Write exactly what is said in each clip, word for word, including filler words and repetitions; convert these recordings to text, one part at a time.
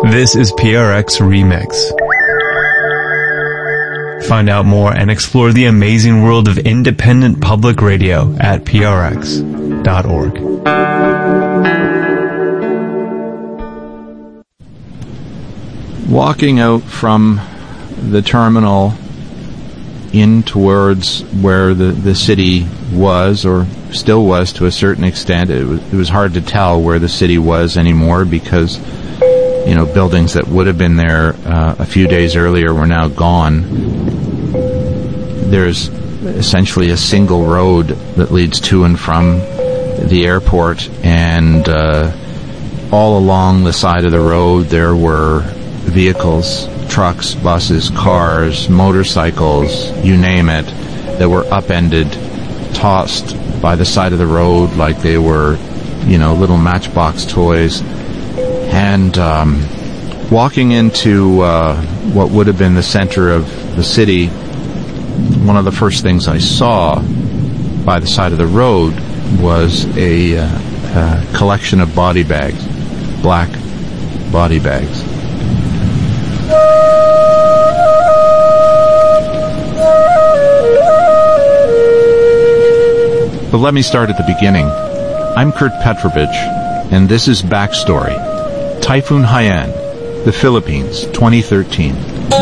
This is P R X Remix. Find out more and explore the amazing world of independent public radio at P R X dot org. Walking out from the terminal in towards where the, the city was, or still was to a certain extent, it was, it was hard to tell where the city was anymore because, you know, buildings that would have been there uh, a few days earlier were now gone. There's essentially a single road that leads to and from the airport, and uh, all along the side of the road there were vehicles, trucks, buses, cars, motorcycles, you name it, that were upended, tossed by the side of the road like they were, you know, little matchbox toys. And um, walking into uh, what would have been the center of the city, one of the first things I saw by the side of the road was a, uh, a collection of body bags, black body bags. But let me start at the beginning. I'm Kurt Petrovich, and this is Backstory. Typhoon Haiyan, the Philippines, twenty thirteen.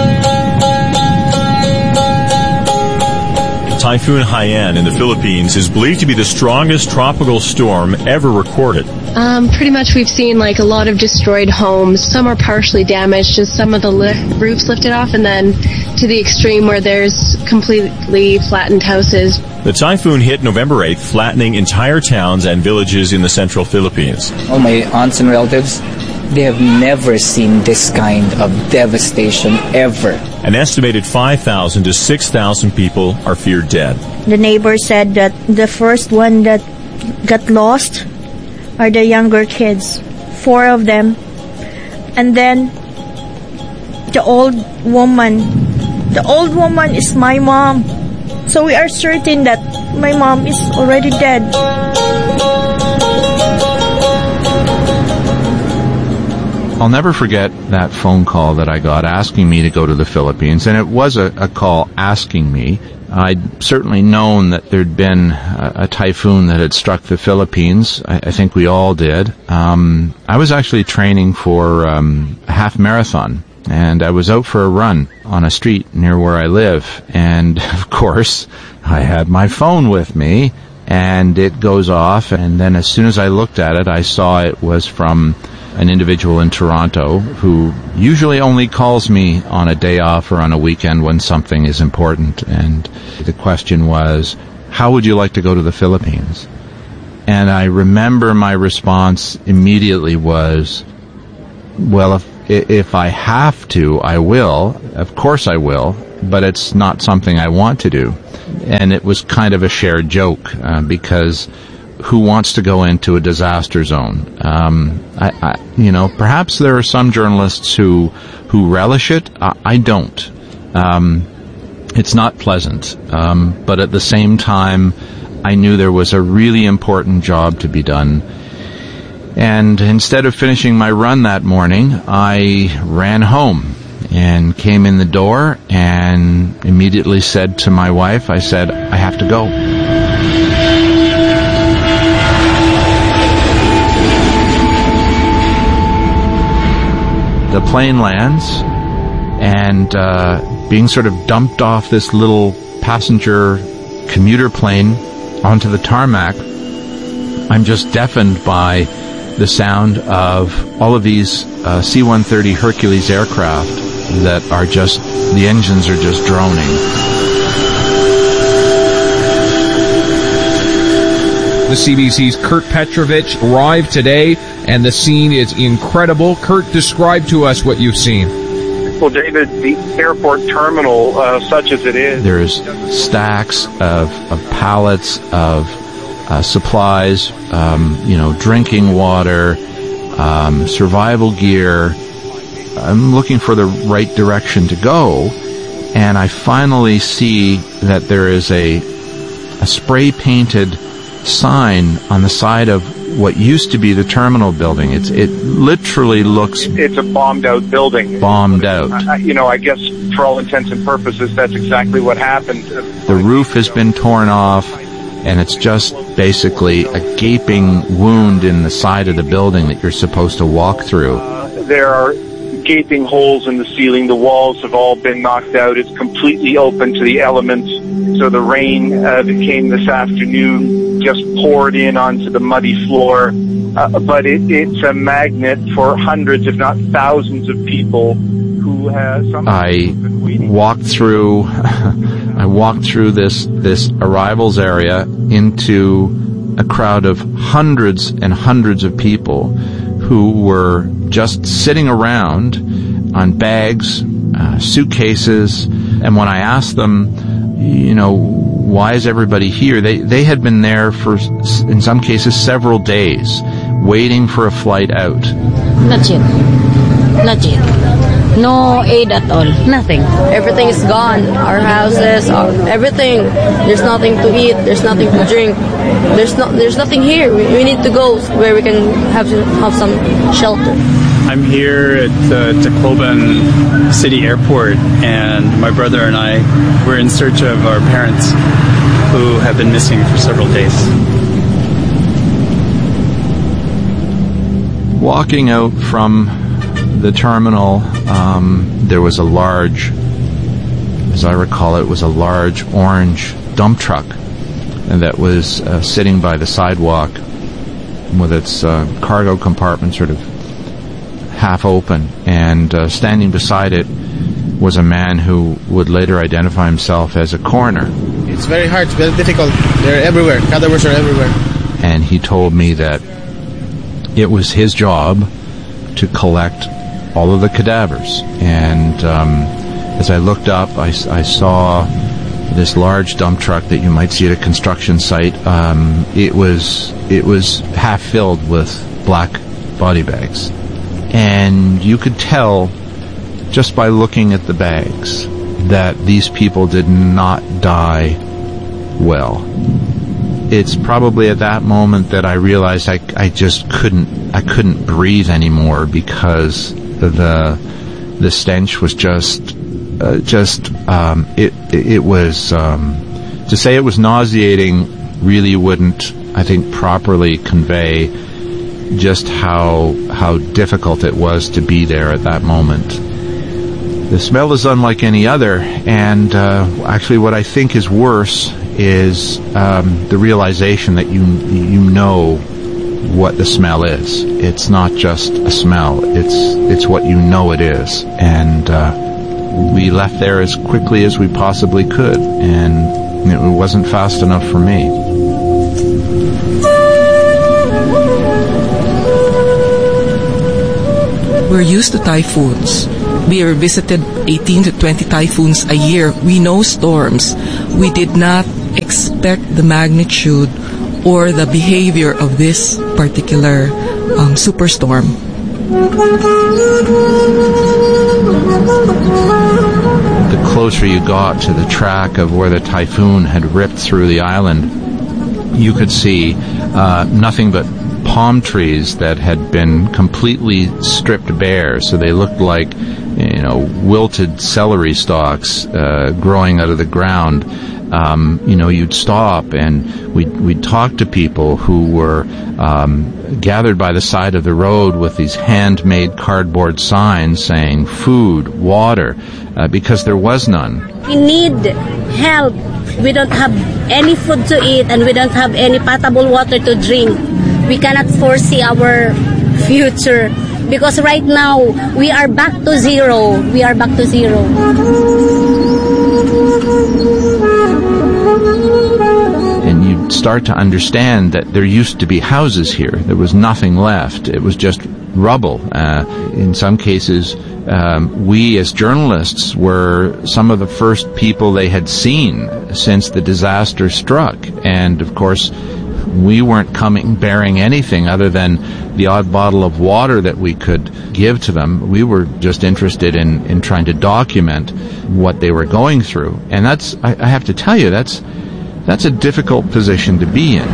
Typhoon Haiyan in the Philippines is believed to be the strongest tropical storm ever recorded. Um, pretty much we've seen like a lot of destroyed homes. Some are partially damaged, just some of the li- roofs lifted off, and then to the extreme where there's completely flattened houses. The typhoon hit November eighth, flattening entire towns and villages in the central Philippines. All my aunts and relatives, they have never seen this kind of devastation ever. An estimated five thousand to six thousand people are feared dead. The neighbor said that the first one that got lost are the younger kids, four of them. And then the old woman. The old woman is my mom. So we are certain that my mom is already dead. I'll never forget that phone call that I got asking me to go to the Philippines, and it was a, a call asking me. I'd certainly known that there'd been a, a typhoon that had struck the Philippines. I, I think we all did. Um, I was actually training for um, a half marathon, and I was out for a run on a street near where I live, and of course I had my phone with me, and it goes off, and then as soon as I looked at it, I saw it was from an individual in Toronto who usually only calls me on a day off or on a weekend when something is important. And the question was, how would you like to go to the Philippines? And I remember my response immediately was, well, if, if I have to, I will. Of course I will, but it's not something I want to do. And it was kind of a shared joke uh, because who wants to go into a disaster zone? Um, I, I, you know, perhaps there are some journalists who who relish it. I, I don't. Um, it's not pleasant, um, but at the same time, I knew there was a really important job to be done. And instead of finishing my run that morning, I ran home and came in the door and immediately said to my wife, I said, I have to go. The plane lands, and uh, being sort of dumped off this little passenger commuter plane onto the tarmac, I'm just deafened by the sound of all of these uh, C one thirty Hercules aircraft that are just, the engines are just droning. The C B C's Kurt Petrovich arrived today, and the scene is incredible. Kurt, describe to us what you've seen. Well, David, the airport terminal, uh, such as it is... There's stacks of, of pallets of uh, supplies, um, you know, drinking water, um, survival gear. I'm looking for the right direction to go, and I finally see that there is a, a spray-painted sign on the side of what used to be the terminal building. It's it literally looks It's a bombed out building. bombed out. I, you know, I guess for all intents and purposes, that's exactly what happened. The roof has been torn off, and it's just basically a gaping wound in the side of the building that you're supposed to walk through. Uh, there are gaping holes in the ceiling. The walls have all been knocked out. It's completely open to the elements. So the rain uh, that came this afternoon just poured in onto the muddy floor. Uh, but it, it's a magnet for hundreds, if not thousands, of people who have. Some I walked through. I walked through this this arrivals area into a crowd of hundreds and hundreds of people who were just sitting around on bags, uh, suitcases, and when I asked them, you know, why is everybody here? They they had been there for, in some cases, several days, waiting for a flight out. Not yet. Not yet. No aid at all. Nothing. Everything is gone. Our houses, our, everything. There's nothing to eat. There's nothing to drink. There's no. There's nothing here. We, we need to go where we can have have some shelter. I'm here at the Tacloban City Airport, and my brother and I were in search of our parents who have been missing for several days. Walking out from the terminal, um, there was a large, as I recall it, was a large orange dump truck that was uh, sitting by the sidewalk with its uh, cargo compartment sort of half open, and uh, standing beside it was a man who would later identify himself as a coroner. It's very hard, it's very difficult. They're everywhere. Cadavers are everywhere. And he told me that it was his job to collect all of the cadavers. And um, as I looked up, I, I saw this large dump truck that you might see at a construction site. Um, it was it was half filled with black body bags. And you could tell just by looking at the bags that these people did not die well. It's probably at that moment that I realized I, I just couldn't I couldn't breathe anymore, because the the stench was just uh, just um, it it was um, to say it was nauseating really wouldn't, I think, properly convey just how how difficult it was to be there at that moment. The smell is unlike any other, and uh, actually what I think is worse is um, the realization that you you know what the smell is. It's not just a smell, it's it's what you know it is. And uh, we left there as quickly as we possibly could, and it wasn't fast enough for me. We're used to typhoons. We are visited eighteen to twenty typhoons a year. We know storms. We did not expect the magnitude or the behavior of this particular um, superstorm. The closer you got to the track of where the typhoon had ripped through the island, you could see uh, nothing but palm trees that had been completely stripped bare, so they looked like, you know, wilted celery stalks uh, growing out of the ground. Um, you know, you'd stop and we'd, we'd talk to people who were um, gathered by the side of the road with these handmade cardboard signs saying food, water, uh, because there was none. We need help. We don't have any food to eat, and we don't have any potable water to drink. We cannot foresee our future, because right now we are back to zero. We are back to zero. And you start to understand that there used to be houses here. There was nothing left. It was just rubble. Uh, in some cases, um, we as journalists were some of the first people they had seen since the disaster struck. And of course, we weren't coming bearing anything other than the odd bottle of water that we could give to them. We were just interested in, in trying to document what they were going through. And that's, I, I have to tell you, that's that's a difficult position to be in.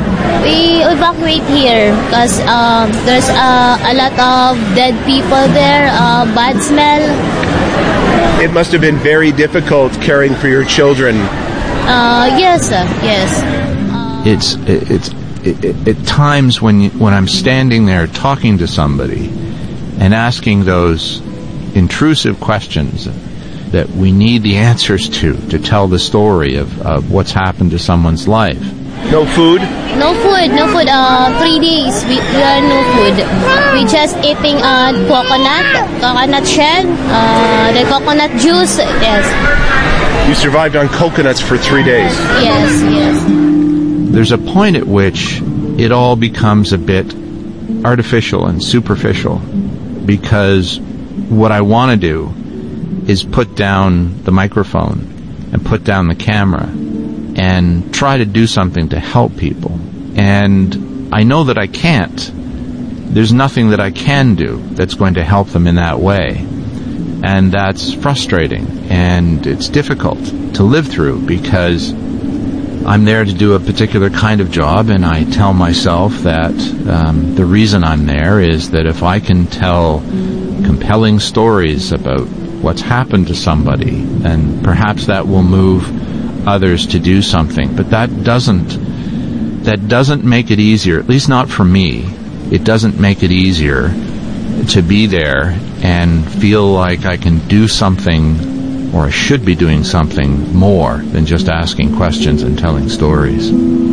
We evacuate here because um, there's uh, a lot of dead people there, uh, bad smell. It must have been very difficult caring for your children. Uh, yes, sir. Yes. It's it's it, it, at times when you, when I'm standing there talking to somebody and asking those intrusive questions that we need the answers to to tell the story of, of what's happened to someone's life. No food? No food, no food. Uh, three days we, we are no food. We just eating uh, coconut, coconut shell, uh, the coconut juice. Yes. You survived on coconuts for three days. Yes, yes. There's a point at which it all becomes a bit artificial and superficial, because what I want to do is put down the microphone and put down the camera and try to do something to help people. And I know that I can't. There's nothing that I can do that's going to help them in that way. And that's frustrating, and it's difficult to live through, because I'm there to do a particular kind of job, and I tell myself that um, the reason I'm there is that if I can tell compelling stories about what's happened to somebody, then perhaps that will move others to do something. But that doesn't that doesn't make it easier, at least not for me. It doesn't make it easier to be there and feel like I can do something, or I should be doing something more than just asking questions and telling stories.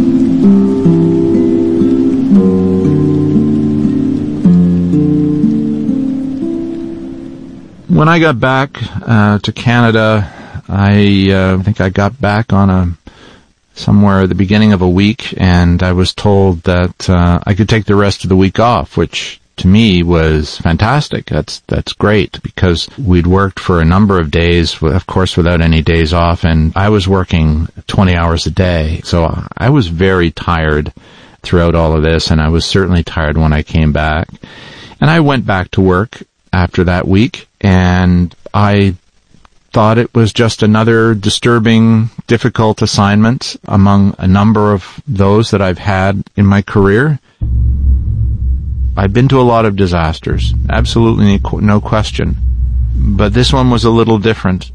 When I got back uh, to Canada, I uh, think I got back on a somewhere at the beginning of a week, and I was told that uh, I could take the rest of the week off, which to me was fantastic. That's that's great, because we'd worked for a number of days, of course without any days off, and I was working twenty hours a day. So I was very tired throughout all of this, and I was certainly tired when I came back. And I went back to work after that week, and I thought it was just another disturbing, difficult assignment among a number of those that I've had in my career. I've been to a lot of disasters, absolutely no question, but this one was a little different.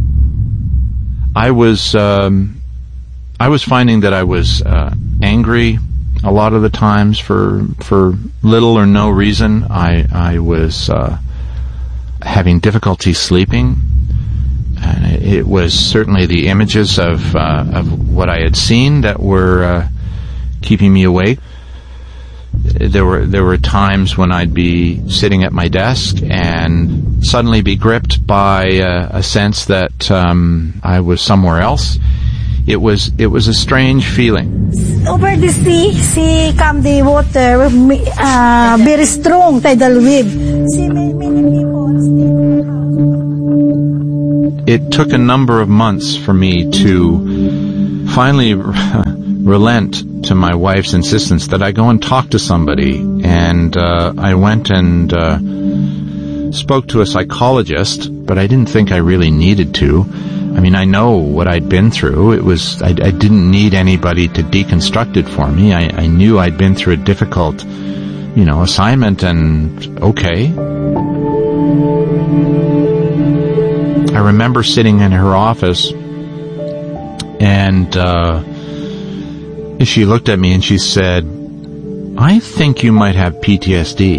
I was um, I was finding that I was uh, angry a lot of the times for for little or no reason. I I was uh, having difficulty sleeping. And it was certainly the images of uh, of what I had seen that were uh, keeping me awake. There were there were times when I'd be sitting at my desk and suddenly be gripped by uh, a sense that um, I was somewhere else. It was it was a strange feeling. Over the sea, sea come the water, uh, very strong tidal wave. See many, many people stay. It took a number of months for me to finally relent to my wife's insistence that I go and talk to somebody. And uh, I went and uh, spoke to a psychologist, but I didn't think I really needed to. I mean, I know what I'd been through. It was I, I didn't need anybody to deconstruct it for me. I, I knew I'd been through a difficult, you know, assignment, and okay. I remember sitting in her office, and uh, she looked at me and she said, "I think you might have P T S D."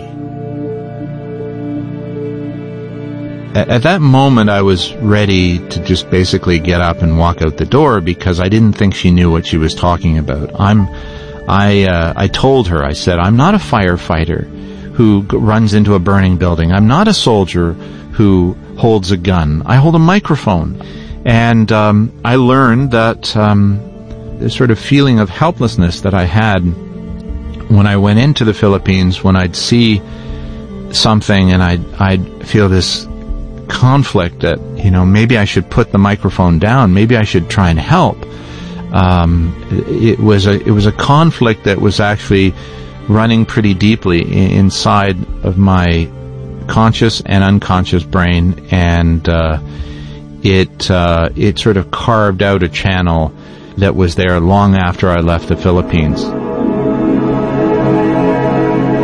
At, at that moment, I was ready to just basically get up and walk out the door, because I didn't think she knew what she was talking about. I'm, I, uh, I told her, I said, "I'm not a firefighter who g- runs into a burning building. I'm not a soldier who holds a gun. I hold a microphone." And um, I learned that um, the sort of feeling of helplessness that I had when I went into the Philippines, when I'd see something and I'd, I'd feel this conflict that, you know, maybe I should put the microphone down, maybe I should try and help. Um, it was a it was a conflict that was actually running pretty deeply inside of my conscious and unconscious brain, and uh, it uh, it sort of carved out a channel that was there long after I left the Philippines.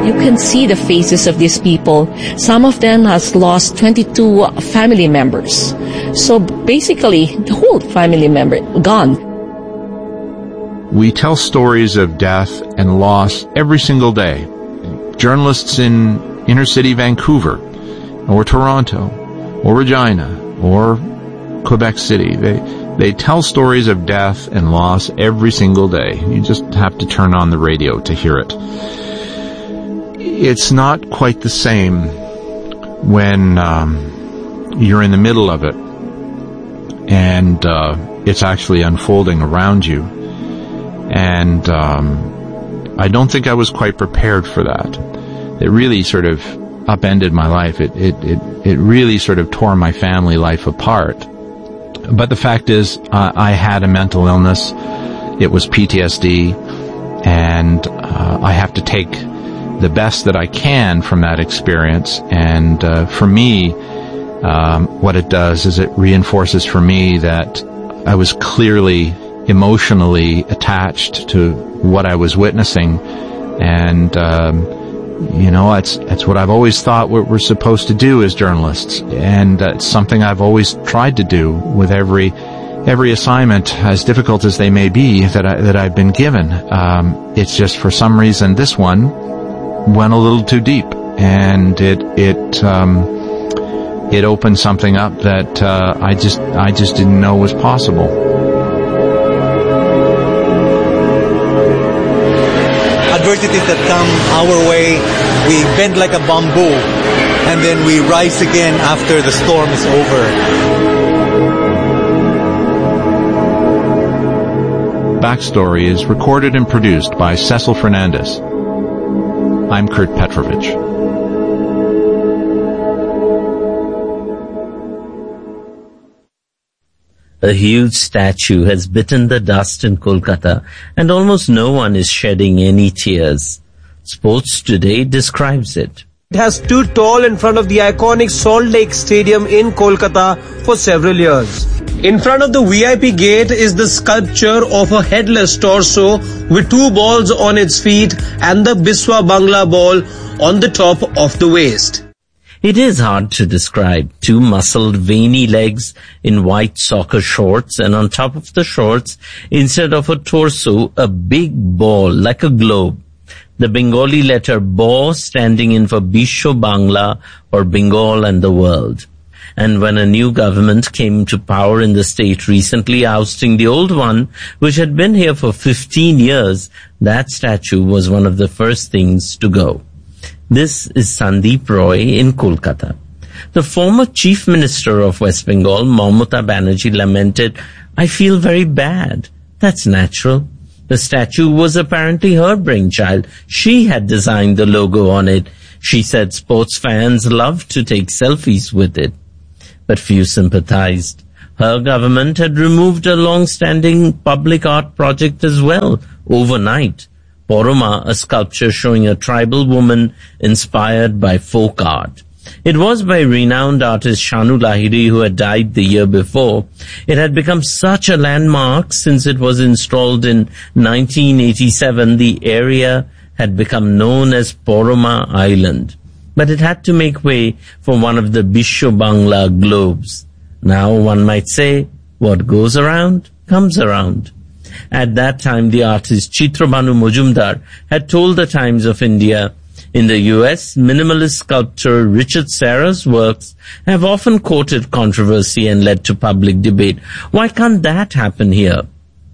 You can see the faces of these people. Some of them has lost twenty-two family members. So basically, the whole family member gone. We tell stories of death and loss every single day. Journalists in inner city Vancouver, or Toronto, or Regina, or Quebec City, they they tell stories of death and loss every single day. You just have to turn on the radio to hear it. It's not quite the same when um, you're in the middle of it and uh, it's actually unfolding around you. And um, I don't think I was quite prepared for that. It really sort of upended my life. It, it, it, it really sort of tore my family life apart. But the fact is, uh, I had a mental illness. It was P T S D. And uh, I have to take the best that I can from that experience. And uh, for me, um, what it does is it reinforces for me that I was clearly emotionally attached to what I was witnessing. And, um, you know, it's, it's what I've always thought what we're supposed to do as journalists. And uh, it's something I've always tried to do with every, every assignment, as difficult as they may be, that I, that I've been given. Um, it's just for some reason this one went a little too deep, and it, it, um, it opened something up that, uh, I just, I just didn't know was possible. Adversities that come our way, we bend like a bamboo, and then we rise again after the storm is over. Backstory is recorded and produced by Cecil Fernandez. I'm Kurt Petrovich. A huge statue has bitten the dust in Kolkata, and almost no one is shedding any tears. Sports Today describes it. It has stood tall in front of the iconic Salt Lake Stadium in Kolkata for several years. In front of the V I P gate is the sculpture of a headless torso with two balls on its feet and the Biswa Bangla ball on the top of the waist. It is hard to describe. Two muscled, veiny legs in white soccer shorts, and on top of the shorts, instead of a torso, a big ball like a globe. The Bengali letter Ba standing in for Bisho Bangla, or Bengal and the world. And when a new government came to power in the state recently, ousting the old one, which had been here for fifteen years, that statue was one of the first things to go. This is Sandeep Roy in Kolkata. The former Chief Minister of West Bengal, Mamata Banerjee, lamented, "I feel very bad." That's natural. The statue was apparently her brainchild. She had designed the logo on it. She said sports fans loved to take selfies with it. But few sympathized. Her government had removed a long-standing public art project as well, overnight. Poroma, a sculpture showing a tribal woman inspired by folk art. It was by renowned artist Shanu Lahiri, who had died the year before. It had become such a landmark since it was installed in nineteen eighty-seven. The area had become known as Poroma Island. But it had to make way for one of the Bisho Bangla globes. Now one might say, what goes around, comes around. At that time, the artist Chitrabhanu Majumdar had told the Times of India, in the U S, minimalist sculptor Richard Serra's works have often courted controversy and led to public debate. Why can't that happen here?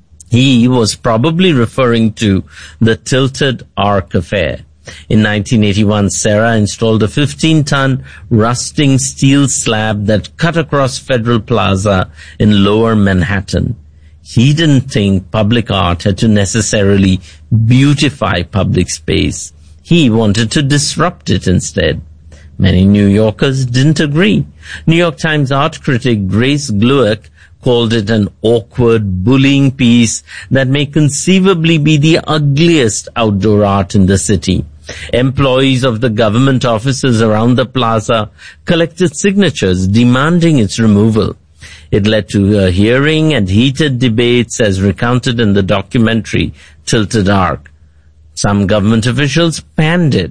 He was probably referring to the Tilted Arc affair. In nineteen eighty-one, Serra installed a fifteen-ton rusting steel slab that cut across Federal Plaza in Lower Manhattan. He didn't think public art had to necessarily beautify public space. He wanted to disrupt it instead. Many New Yorkers didn't agree. New York Times art critic Grace Glueck called it an awkward, bullying piece that may conceivably be the ugliest outdoor art in the city. Employees of the government offices around the plaza collected signatures demanding its removal. It led to a hearing and heated debates as recounted in the documentary Tilted Arc. Some government officials panned it.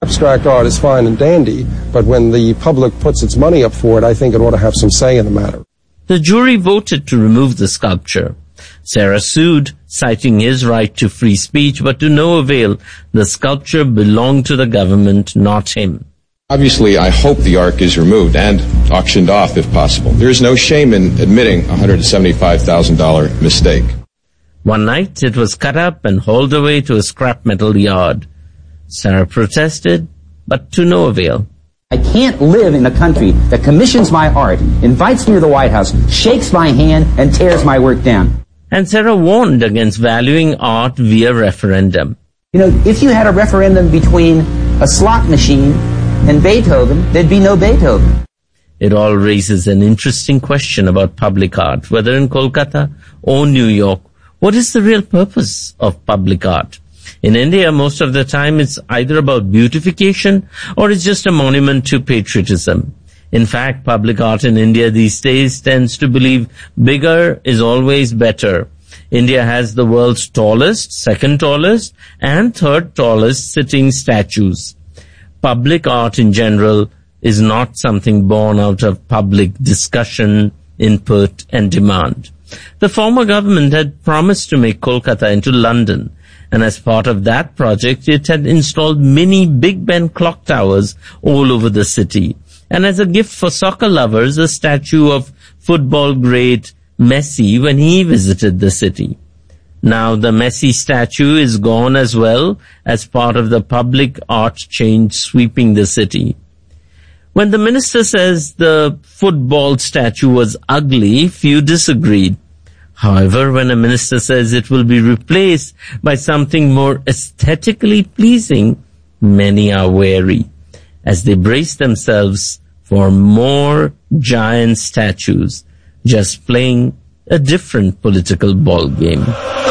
Abstract art is fine and dandy, but when the public puts its money up for it, I think it ought to have some say in the matter. The jury voted to remove the sculpture. Serra sued, citing his right to free speech, but to no avail. The sculpture belonged to the government, not him. Obviously, I hope the Ark is removed and auctioned off if possible. There is no shame in admitting a one hundred seventy-five thousand dollars mistake. One night, it was cut up and hauled away to a scrap metal yard. Serra protested, but to no avail. I can't live in a country that commissions my art, invites me to the White House, shakes my hand, and tears my work down. And Serra warned against valuing art via referendum. You know, if you had a referendum between a slot machine and Beethoven, there'd be no Beethoven. It all raises an interesting question about public art, whether in Kolkata or New York. What is the real purpose of public art? In India, most of the time, it's either about beautification or it's just a monument to patriotism. In fact, public art in India these days tends to believe bigger is always better. India has the world's tallest, second tallest, and third tallest sitting statues. Public art in general is not something born out of public discussion, input, and demand. The former government had promised to make Kolkata into London, and as part of that project, it had installed mini Big Ben clock towers all over the city. And as a gift for soccer lovers, a statue of football great Messi when he visited the city. Now the Messi statue is gone as well as part of the public art change sweeping the city. When the minister says the football statue was ugly, few disagreed. However, when a minister says it will be replaced by something more aesthetically pleasing, many are wary as they brace themselves for more giant statues, just playing a different political ball game.